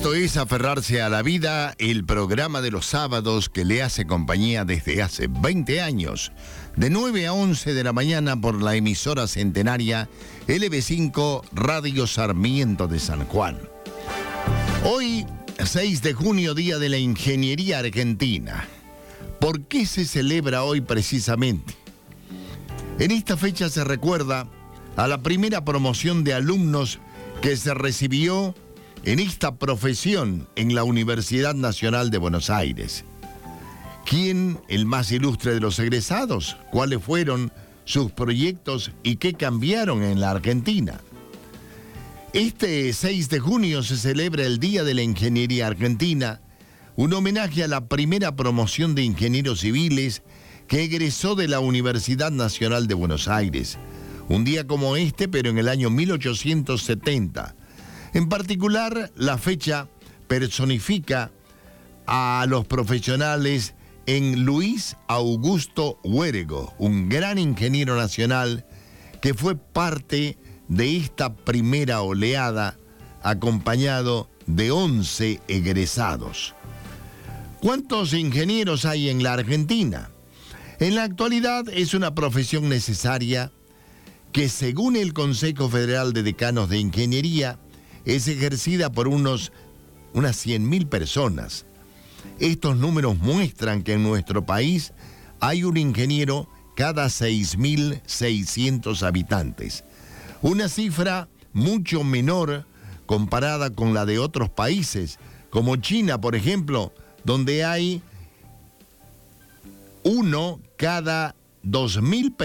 Esto es Aferrarse a la Vida, el programa de los sábados que le hace compañía desde hace 20 años, de 9 a 11 de la mañana por la emisora centenaria LB5 Radio Sarmiento de San Juan. Hoy, 6 de junio, Día de la Ingeniería Argentina. ¿Por qué se celebra hoy precisamente? En esta fecha se recuerda a la primera promoción de alumnos que se recibió en esta profesión en la Universidad Nacional de Buenos Aires. ¿Quién el más ilustre de los egresados? ¿Cuáles fueron sus proyectos y qué cambiaron en la Argentina? Este 6 de junio se celebra el Día de la Ingeniería Argentina, un homenaje a la primera promoción de ingenieros civiles que egresó de la Universidad Nacional de Buenos Aires. Un día como este, pero en el año 1870. En particular, la fecha personifica a los profesionales en Luis Augusto Huergo, un gran ingeniero nacional que fue parte de esta primera oleada, acompañado de 11 egresados. ¿Cuántos ingenieros hay en la Argentina? En la actualidad es una profesión necesaria que, según el Consejo Federal de Decanos de Ingeniería, es ejercida por unas 100.000 personas. Estos números muestran que en nuestro país hay un ingeniero cada 6.600 habitantes. Una cifra mucho menor comparada con la de otros países, como China, por ejemplo, donde hay uno cada 2.000 personas.